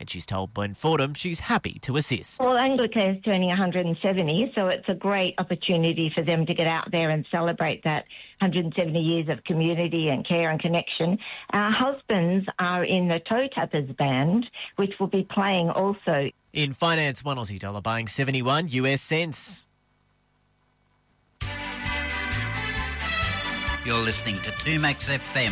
and she's told Glenn Fordham she's happy to assist. Well, Anglicare is turning 170, so it's a great opportunity for them to get out there and celebrate that 170 years of community and care and connection. Our husbands are in the Toe Tappers band, which will be playing also. In finance, one Aussie dollar buying 71 US cents. You're listening to 2Max FM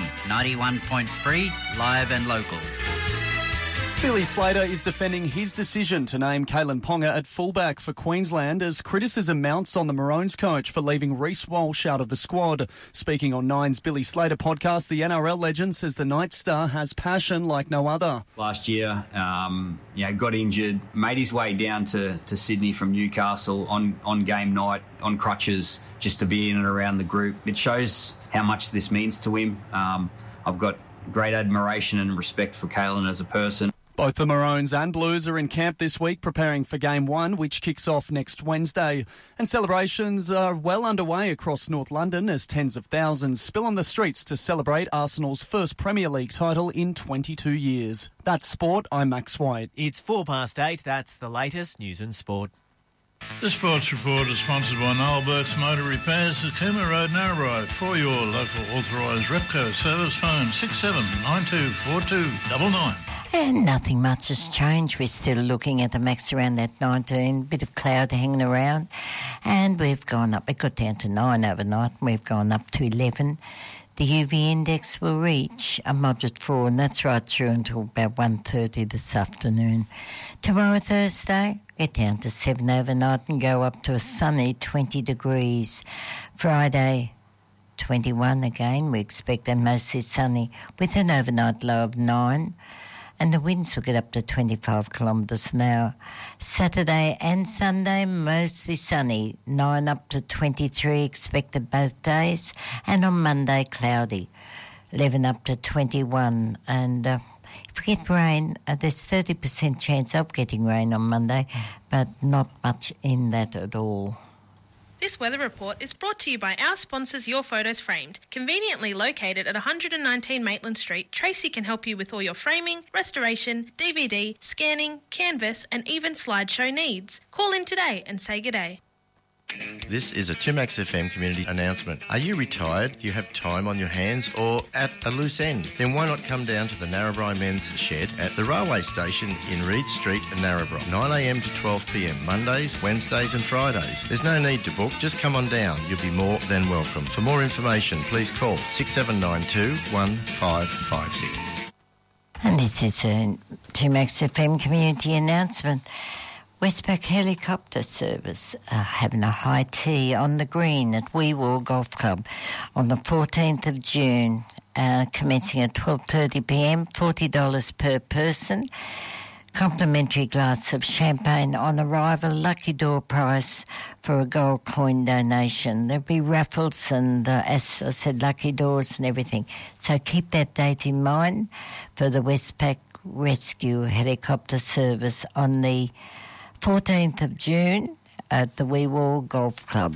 91.3, live and local. Billy Slater is defending his decision to name Kalen Ponga at fullback for Queensland as criticism mounts on the Maroons coach for leaving Reece Walsh out of the squad. Speaking on Nine's Billy Slater podcast, the NRL legend says the Night Star has passion like no other. Last year, got injured, made his way down to Sydney from Newcastle on game night, on crutches, just to be in and around the group. It shows how much this means to him. I've got great admiration and respect for Kalen as a person. Both the Maroons and Blues are in camp this week preparing for Game 1, which kicks off next Wednesday. And celebrations are well underway across North London as tens of thousands spill on the streets to celebrate Arsenal's first Premier League title in 22 years. That's sport. I'm Max White. It's 8:04. That's the latest news and sport. The Sports Report is sponsored by Noel Burt's Motor Repairs at Cooma Road, Narrabri. For your local authorised Repco service, phone 67924299. And nothing much has changed. We're still looking at the max around that 19, bit of cloud hanging around. And we've gone up, it got down to 9 overnight, and we've gone up to 11. The UV index will reach a moderate 4, and that's right through until about 1:30 this afternoon. Tomorrow, Thursday, get down to 7 overnight and go up to a sunny 20 degrees. Friday, 21 again. We expect that mostly sunny with an overnight low of 9. And the winds will get up to 25 kilometres an hour. Saturday and Sunday, mostly sunny, 9 up to 23 expected both days. And on Monday, cloudy, 11 up to 21. And if we get rain, there's 30% chance of getting rain on Monday, but not much in that at all. This weather report is brought to you by our sponsors, Your Photos Framed. Conveniently located at 119 Maitland Street, Tracy can help you with all your framing, restoration, DVD, scanning, canvas and even slideshow needs. Call in today and say g'day. This is a 2Max FM community announcement. Are you retired? Do you have time on your hands or at a loose end? Then why not come down to the Narrabri Men's Shed at the railway station in Reed Street in Narrabri, 9am to 12pm, Mondays, Wednesdays and Fridays. There's no need to book, just come on down. You'll be more than welcome. For more information, please call 6792 1556. And this is a 2Max FM community announcement. Westpac Helicopter Service having a high tea on the green at Weewall Golf Club on the 14th of June, commencing at 12:30pm, $40 per person. Complimentary glass of champagne on arrival, lucky door prize for a gold coin donation. There'll be raffles and, as I said, lucky doors and everything. So keep that date in mind for the Westpac Rescue Helicopter Service on the 14th of June at the Weewall Golf Club.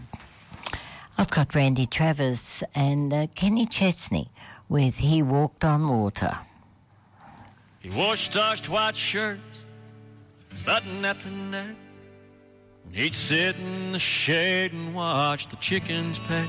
I've got Randy Travers and Kenny Chesney with He Walked on Water. He wore starched white shirts, button at the neck. He'd sit in the shade and watch the chickens peck.